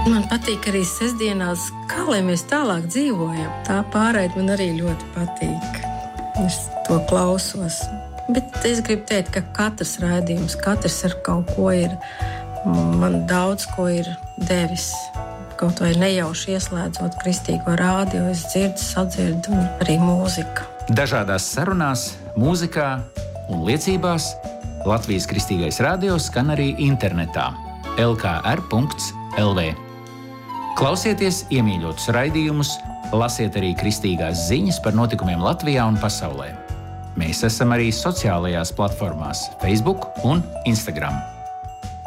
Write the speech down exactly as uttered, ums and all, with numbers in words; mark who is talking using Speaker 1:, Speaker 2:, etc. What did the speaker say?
Speaker 1: Man patīk arī sestdienās, kā lai mēs tālāk dzīvojam. Tā pārēd man arī ļoti patīk. Es to klausos. Bet es gribu teikt, ka katrs raidījums, katrs ar kaut ko ir, man daudz ko ir devis. Kaut vai nejauši ieslēdzot kristīgo rādio, es dzirdu, sadzirdu un arī mūziku.
Speaker 2: Dažādās sarunās, mūzikā un liecībās Latvijas Kristīgais radio skan arī internetā el kā er punkts el vē. Klausieties iemīļotus raidījumus, lasiet arī kristīgās ziņas par notikumiem Latvijā un pasaulē. Mēs esam arī sociālajās platformās Facebook un Instagram.